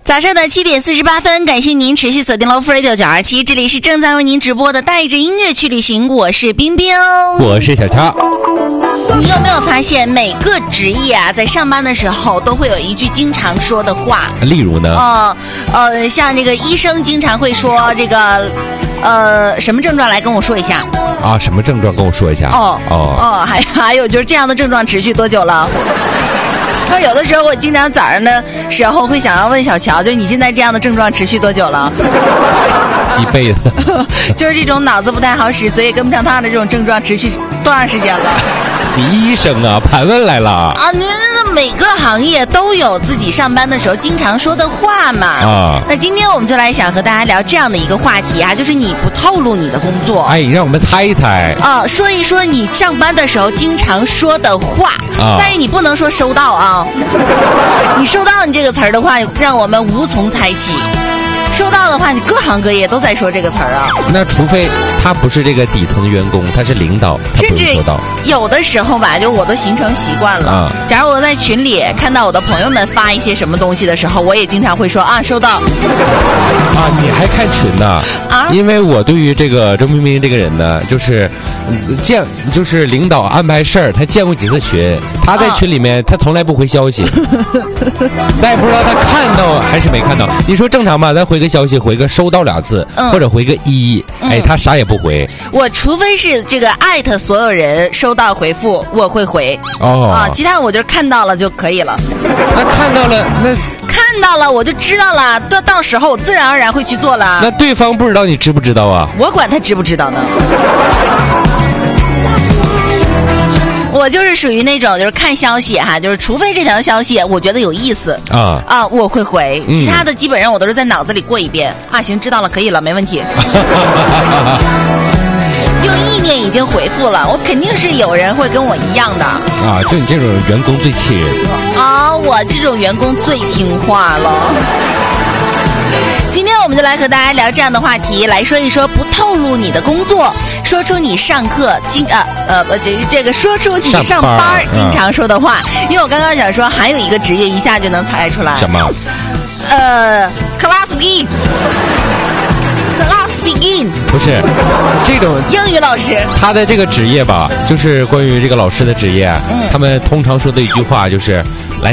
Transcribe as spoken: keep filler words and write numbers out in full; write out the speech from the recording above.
早上的七点四十八分，感谢您持续锁定了 Love Radio 九二七，这里是正在为您直播的带着音乐去旅行，我是冰冰， 我是小乔。 你有没有发现每个职业啊，在上班的时候都会有一句经常说的话？ 例如呢？ 呃呃，像这个医生经常会说这个，呃，什么症状来跟我说一下？ 啊，什么症状跟我说一下？ 哦哦哦，还还有就是这样的症状持续多久了？那有的时候我经常早上的时候会想要问小乔，就是你现在这样的症状持续多久了？ 一辈子。 就是这种脑子不太好使，嘴也跟不上趟的这种症状持续多长时间了？ 你医生啊，盘问来了啊！你那每个行业都有自己上班的时候经常说的话嘛。 啊， 那今天我们就来想和大家聊这样的一个话题啊，就是你不透露你的工作。 哎，让我们猜一猜。 啊，说一说你上班的时候经常说的话。啊，但是你不能说收到啊。你收到你这个词儿的话，让我们无从猜起。收到的话，你各行各业都在说这个词儿啊。 那除非他不是这个底层的员工，他是领导，他不能收到。 有的时候吧，就是我都形成习惯了。啊，假如我在群里看到我的朋友们发一些什么东西的时候，我也经常会说啊，收到。 啊，你还看群呢？啊，因为我对于这个周冰冰这个人呢，就是见就是领导安排事儿，他见过几次群，他在群里面、啊、他从来不回消息，咱也不知道他看到还是没看到。你说正常吧？咱回个消息，回个收到两次，嗯、或者回个一，哎，他啥也不回。 我除非是这个艾特所有人收到回复，我会回。哦啊，其他我就看到了就可以了。 那看到了那。 看到了我就知道了，到到时候我自然而然会去做了。 那对方不知道你知不知道啊？ 我管他知不知道呢。我就是属于那种就是看消息哈，就是除非这条消息我觉得有意思啊啊，我会回，其他的基本上我都是在脑子里过一遍、嗯、啊，行，知道了，可以了，没问题。用意念已经回复了，我肯定是有人会跟我一样的啊！就你这种员工最气人啊！我这种员工最听话了。今天我们就来和大家聊这样的话题，来说一说不透露你的工作，说出你上课经啊呃这这个说出你上班经常说的话。因为我刚刚想说还有一个职业一下就能猜出来。 什么？ 呃 ，class B。Class begin 不是这种英语老师， 他的这个职业吧，就是关于这个老师的职业，嗯，他们通常说的一句话就是。